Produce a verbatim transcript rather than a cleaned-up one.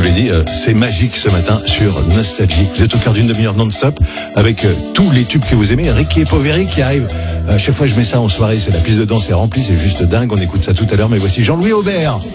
l'ai dit, euh, c'est magique ce matin sur Nostalgie. Vous êtes au cœur d'une demi-heure non-stop avec euh, tous les tubes que vous aimez. Ricky et Poveri qui arrivent. À chaque fois que je mets ça en soirée, c'est la piste de danse est remplie, c'est juste dingue. On écoute ça tout à l'heure, mais voici Jean-Louis Aubert.